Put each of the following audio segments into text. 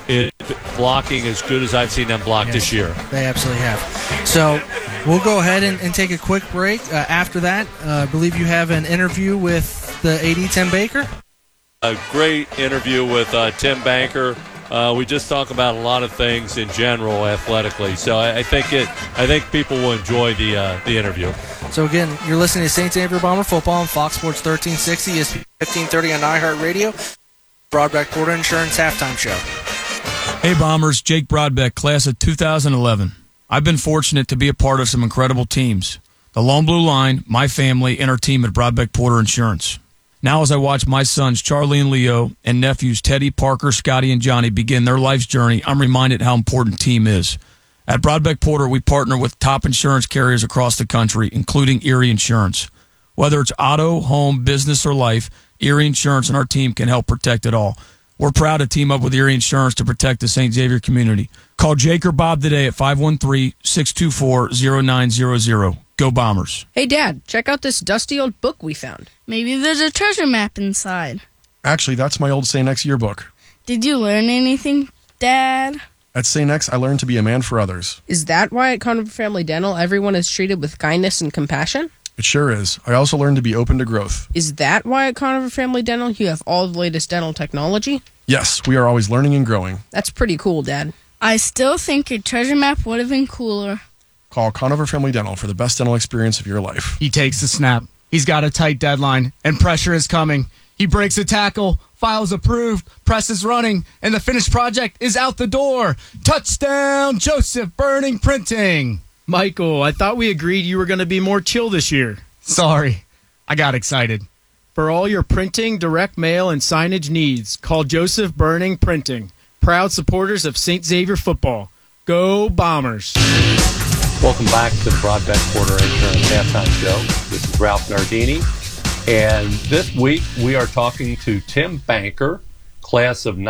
blocking as good as I've seen them block this year. They absolutely have. So we'll go ahead and take a quick break. After that, I believe you have an interview with the AD, Tim Baker. A great interview with Tim Banker. We just talk about a lot of things in general athletically. So I think people will enjoy the interview. So again, you're listening to St. Xavier Bomber football on Fox Sports 1360, ESPN 1530 on iHeartRadio. Broadbeck Porter Insurance halftime show. Hey Bombers, Jake Broadbeck, class of 2011. I've been fortunate to be a part of some incredible teams. The Lone Blue Line, my family, and our team at Broadbeck Porter Insurance. Now as I watch my sons, Charlie and Leo, and nephews, Teddy, Parker, Scotty, and Johnny, begin their life's journey, I'm reminded how important team is. At Broadbeck Porter, we partner with top insurance carriers across the country, including Erie Insurance. Whether it's auto, home, business, or life, Erie Insurance and our team can help protect it all. We're proud to team up with Erie Insurance to protect the St. Xavier community. Call Jake or Bob today at 513-624-0900. Go Bombers. Hey, Dad, check out this dusty old book we found. Maybe there's a treasure map inside. Actually, that's my old St. X yearbook. Did you learn anything, Dad? At St. X, I learned to be a man for others. Is that why at Conover Family Dental everyone is treated with kindness and compassion? It sure is. I also learned to be open to growth. Is that why at Conover Family Dental you have all the latest dental technology? Yes, we are always learning and growing. That's pretty cool, Dad. I still think your treasure map would have been cooler. Call Conover Family Dental for the best dental experience of your life. He takes the snap. He's got a tight deadline, and pressure is coming. He breaks a tackle, files approved, press is running, and the finished project is out the door. Touchdown, Joseph Burning Printing. Michael, I thought we agreed you were going to be more chill this year. Sorry, I got excited. For all your printing, direct mail, and signage needs, call Joseph Burning Printing. Proud supporters of St. Xavier football. Go Bombers. Welcome back to the Broadbeck Porter Insurance halftime show. This is Ralph Nardini. And this week we are talking to Tim Banker, class of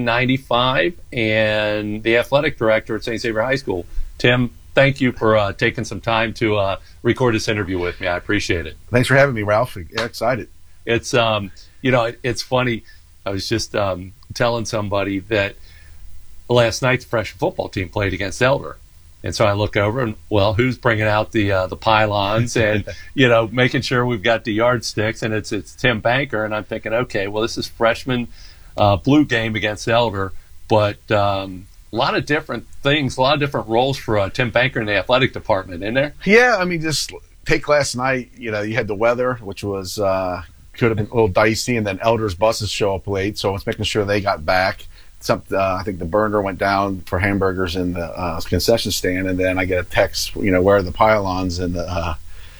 1995, and the athletic director at St. Xavier High School. Tim, thank you for taking some time to record this interview with me. I appreciate it. Thanks for having me, Ralph. Yeah, excited. It's it's funny. I was just telling somebody that last night the freshman football team played against Elder, and so I look over and who's bringing out the pylons and making sure we've got the yardsticks, and it's Tim Banker, and I'm thinking, okay, well this is freshman blue game against Elder, but a lot of different things, a lot of different roles for Tim Banker in the athletic department, isn't there? Yeah, I mean, just take last night, you had the weather, which was could have been a little dicey, and then Elder's buses show up late, so it's making sure they got back. I think the burner went down for hamburgers in the concession stand, and then I get a text, where are the pylons and the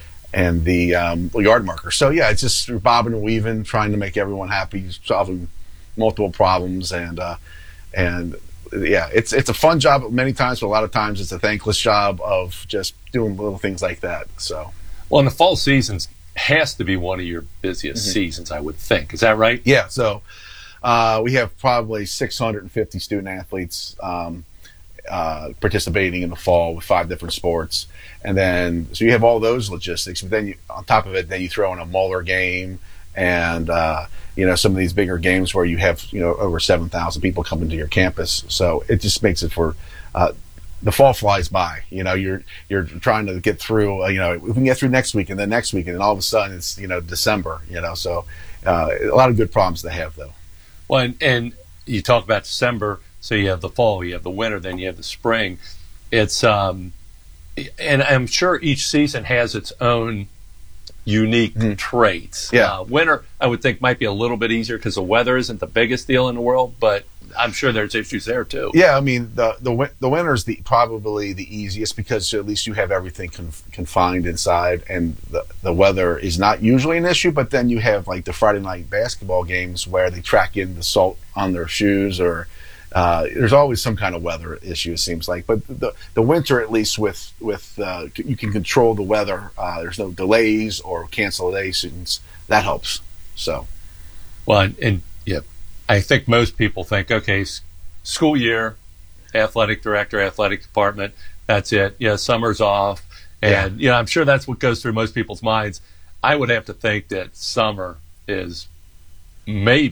yard marker. So yeah, it's just bobbing and weaving, trying to make everyone happy, solving multiple problems, and yeah, it's a fun job many times, but a lot of times it's a thankless job of just doing little things like that. So, well, in the fall seasons has to be one of your busiest seasons, I would think. Is that right? Yeah. So. We have probably 650 student athletes participating in the fall with 5 different sports. And then, so you have all those logistics, but then on top of it, then you throw in a Muller game and, some of these bigger games where you have, over 7,000 people coming to your campus. So it just makes it for, the fall flies by. You're trying to get through, we can get through next week and then next week, and then all of a sudden it's, December, so a lot of good problems to have though. Well, and you talk about December, so you have the fall, you have the winter, then you have the spring. It's and I'm sure each season has its own unique traits. Yeah. Winter, I would think, might be a little bit easier because the weather isn't the biggest deal in the world, but I'm sure there's issues there too. Yeah, I mean the winter is probably the easiest because at least you have everything confined inside, and the weather is not usually an issue. But then you have like the Friday night basketball games where they track in the salt on their shoes, or there's always some kind of weather issue. It seems like, but the winter, at least with you can control the weather. There's no delays or cancellations. That helps. So, well, and yeah. I think most people think, okay, school year, athletic director, athletic department, that's it. Summer's off. And, I'm sure that's what goes through most people's minds. I would have to think that summer is maybe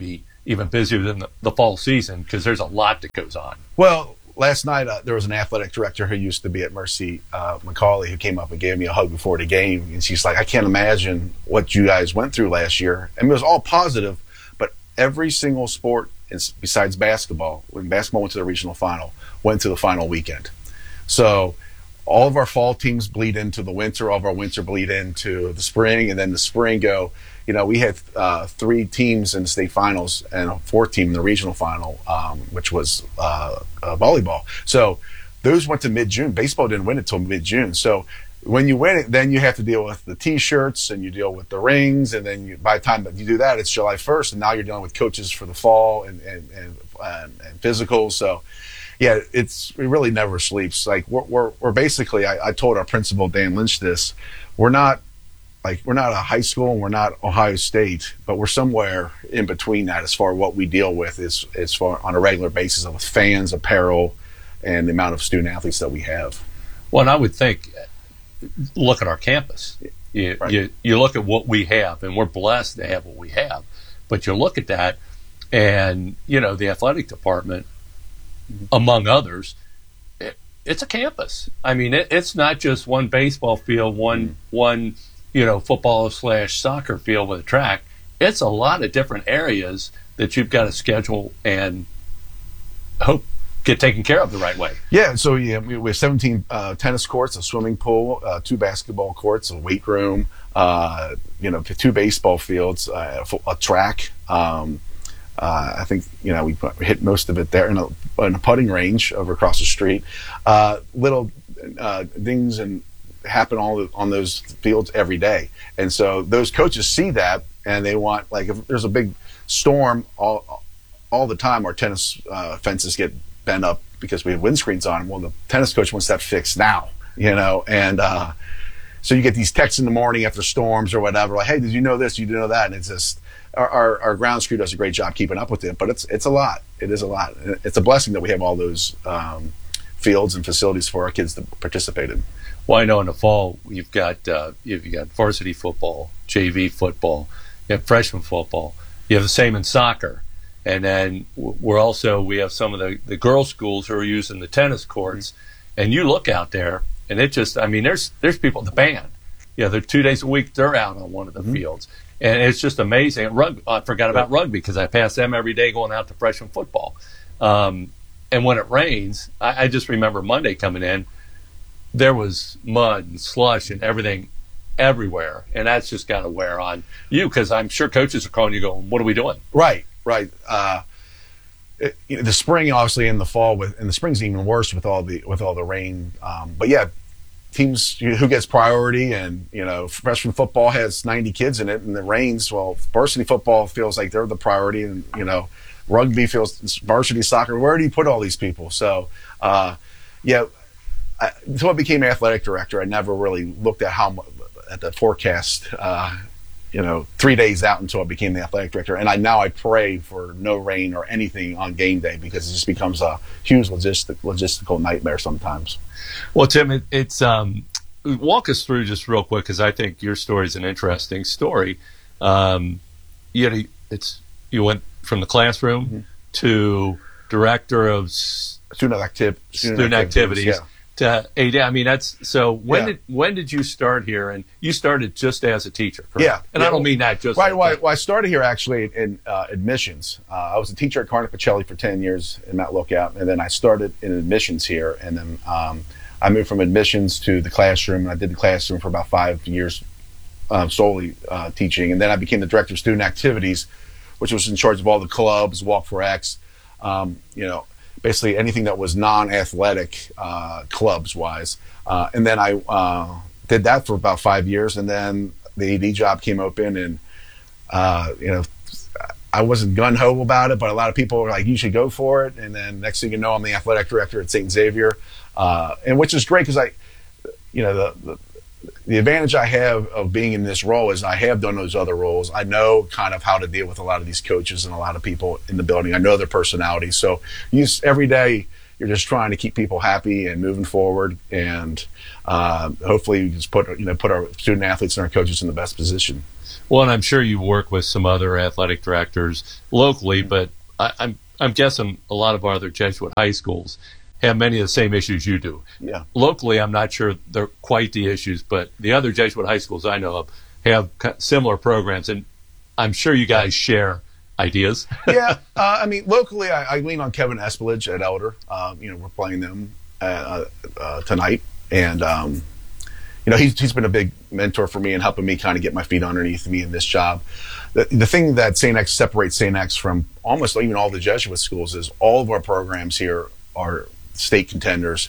even busier than the fall season because there's a lot that goes on. Well, last night there was an athletic director who used to be at Mercy, McCauley, who came up and gave me a hug before the game. And she's like, I can't imagine what you guys went through last year. And it was all positive, but every single sport besides basketball, when basketball went to the regional final, went to the final weekend. So all of our fall teams bleed into the winter, all of our winter bleed into the spring, and then the spring go. We had 3 teams in the state finals and a 4th team in the regional final, which was volleyball. So those went to mid-June. Baseball didn't win until mid-June. So when you win it, then you have to deal with the T-shirts and you deal with the rings, and then by the time that you do that, it's July 1st, and now you're dealing with coaches for the fall and physicals. So yeah, it really never sleeps. Like we're basically, I told our principal Dan Lynch this. We're not a high school and we're not Ohio State, but we're somewhere in between that as far as what we deal with as far on a regular basis with fans, apparel, and the amount of student athletes that we have. Well, and I would think, look at our campus. You look at what we have, and we're blessed to have what we have. But you look at that, and the athletic department, among others, it's a campus. I mean, it's not just one baseball field, one football/soccer field with a track. It's a lot of different areas that you've got to schedule and hope get taken care of the right way. Yeah, so we have 17 tennis courts, a swimming pool, 2 basketball courts, a weight room, 2 baseball fields, a track. I think we hit most of it there in a putting range over across the street. Little things and happen on those fields every day, and so those coaches see that, and they want, like, if there's a big storm all the time, our tennis fences get bent up because we have windscreens on. Well, the tennis coach wants that fixed now, and so you get these texts in the morning after storms or whatever, like, hey, did you know this? You didn't know that? And it's just our grounds crew does a great job keeping up with it, but it's a lot. It is a lot. It's a blessing that we have all those fields and facilities for our kids to participate in. Well, I know in the fall you've got varsity football, JV football, you have freshman football. You have the same in soccer, and then we have some of the girls' schools who are using the tennis courts. And you look out there, and it just, there's people in the band. They're 2 days a week. They're out on one of the fields, and it's just amazing. I forgot about rugby because I pass them every day going out to freshman football. And when it rains, I just remember Monday coming in. There was mud and slush and everything everywhere, and that's just got to wear on you because I'm sure coaches are calling you going, what are we doing? Right. The spring, obviously, and the fall, and the spring's even worse with all the rain. But yeah, teams who gets priority, and freshman football has 90 kids in it, and it rains. Well, varsity football feels like they're the priority, and rugby feels varsity soccer. Where do you put all these people? So, until I became athletic director, I never really looked at the forecast, 3 days out until I became the athletic director. And I pray for no rain or anything on game day because it just becomes a huge logistical nightmare sometimes. Well, Tim, it's walk us through just real quick because I think your story is an interesting story. You went from the classroom to director of student activities. Yeah. To AD. When did you start here? And you started just as a teacher, correct? Yeah. And I don't mean that just right. Well, I started here actually in admissions. I was a teacher at Carnegie Pacelli for 10 years in Mount Lookout, and then I started in admissions here, and then I moved from admissions to the classroom, and I did the classroom for about 5 years, solely teaching, and then I became the director of student activities, which was in charge of all the clubs, Walk for X, basically anything that was non-athletic clubs-wise. And then I did that for about 5 years, and then the AD job came open, and I wasn't gung-ho about it, but a lot of people were like, you should go for it. And then next thing you know, I'm the athletic director at St. Xavier, and which is great because the advantage I have of being in this role is I have done those other roles. I know kind of how to deal with a lot of these coaches and a lot of people in the building. I know their personalities. So every day you're just trying to keep people happy and moving forward, and hopefully you just put our student athletes and our coaches in the best position. Well, and I'm sure you work with some other athletic directors locally, but I'm guessing a lot of our other Jesuit high schools have many of the same issues you do. Yeah. Locally, I'm not sure they're quite the issues, but the other Jesuit high schools I know of have similar programs, and I'm sure you guys share ideas. Yeah, I mean, locally, I lean on Kevin Espelage at Elder. We're playing them tonight, and he's been a big mentor for me and helping me kind of get my feet underneath me in this job. The thing that St. X separates St. X from almost even all the Jesuit schools is all of our programs here are state contenders,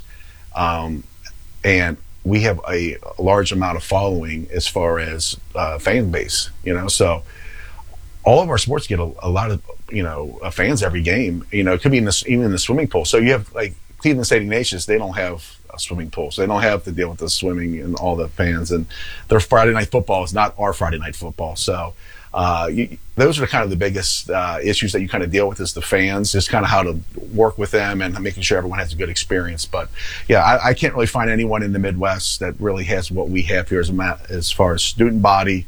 and we have a large amount of following as far as fan base. So all of our sports get a lot of fans every game. It could be even in the swimming pool. So you have like Cleveland State Ignatius, they don't have a swimming pool, so they don't have to deal with the swimming and all the fans. And their Friday night football is not our Friday night football. So those are kind of the biggest issues that you kind of deal with is the fans, just kind of how to work with them and making sure everyone has a good experience. But yeah, I can't really find anyone in the Midwest that really has what we have here as far as student body,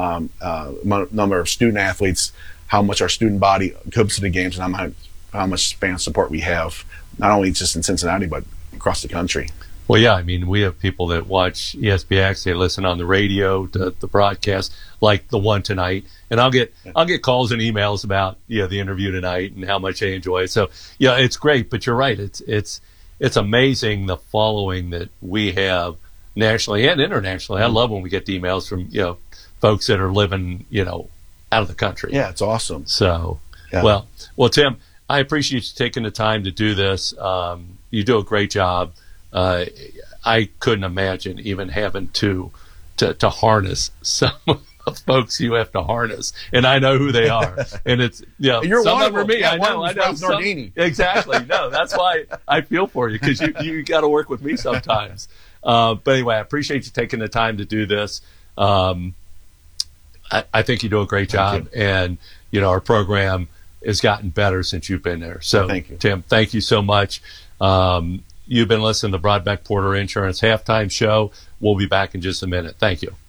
number of student athletes, how much our student body comes to the games, and how much fan support we have, not only just in Cincinnati, but across the country. Well, yeah, I mean, we have people that watch ESPX, they listen on the radio to the broadcast, like the one tonight, and I'll get calls and emails about the interview tonight and how much they enjoy it. So yeah, it's great, but you're right, it's amazing the following that we have nationally and internationally. I love when we get the emails from folks that are living out of the country. Yeah, it's awesome. So well, Tim, I appreciate you taking the time to do this. You do a great job. I couldn't imagine even having to harness some of the folks you have to harness, and I know who they are. And it's you're some one of them are me. Yeah, I know. Nardini. Exactly. No, that's why I feel for you, because you got to work with me sometimes. But anyway, I appreciate you taking the time to do this. I think you do a great job, and our program has gotten better since you've been there. So, thank you, Tim. Thank you so much. You've been listening to the Broadbeck Porter Insurance Halftime Show. We'll be back in just a minute. Thank you.